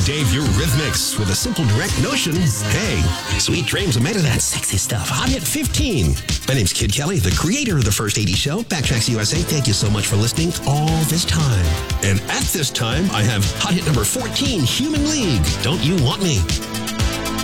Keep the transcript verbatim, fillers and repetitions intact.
Dave Eurythmics with a simple, direct notion. Hey, sweet dreams are made of that sexy stuff. Hot Hit fifteen. My name's Kid Kelly, the creator of the First eighty Show. Backtracks U S A, thank you so much for listening all this time. And at this time, I have Hot Hit number fourteen, Human League. Don't You Want Me?